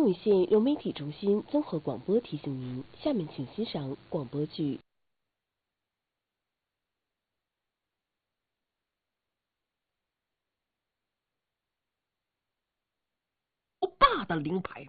丰原县流媒体中心综合广播提醒您，下面请欣赏广播剧。 爸的灵牌，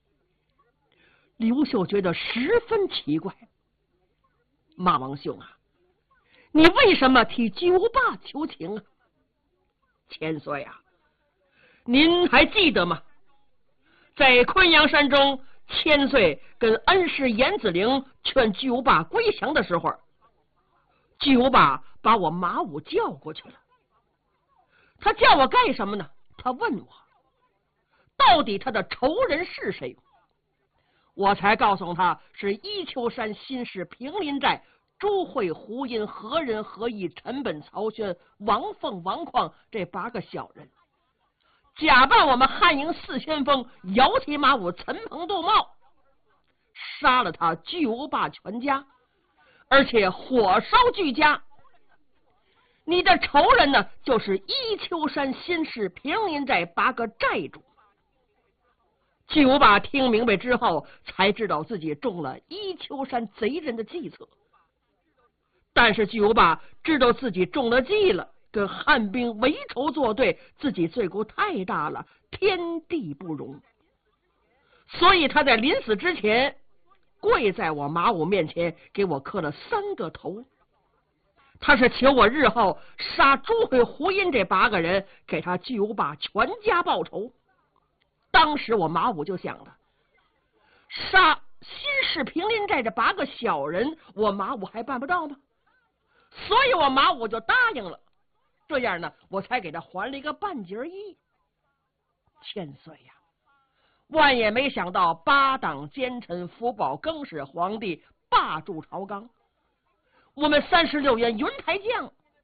刘秀觉得十分奇怪。马王兄啊，你为什么替九爸求情啊？千岁啊，您还记得吗？在昆阳山中，千岁跟恩师严子陵劝九爸归降的时候，九爸把我马武叫过去了。他叫我干什么呢？他问我到底他的仇人是谁，我才告诉他是伊丘山新市平林寨朱慧、胡因、何仁、何义、陈本、曹宣、王凤、王旷这8个小人，假扮我们汉营4先锋，摇旗马武陈鹏、杜茂，杀了他九爸全家，而且火烧俱家。你的仇人呢，就是伊丘山新市平林寨8个寨主。九爸听明白之后，才知道自己中了伊丘山贼人的计策。但是九爸知道自己中了计了，跟汉兵为仇作对，自己罪过太大了，天地不容。所以他在临死之前，跪在我马武面前，给我磕了3个头。他是求我日后杀朱慧、胡因这8个人，给他九爸全家报仇。当时我马武就想了，杀新市平林寨这8个小人，我马武还办不到吗？所以我马武就答应了，这样呢，我才给他还了一个半截衣。千岁呀，万也没想到8党奸臣福保更始皇帝霸住朝纲，我们36员云台将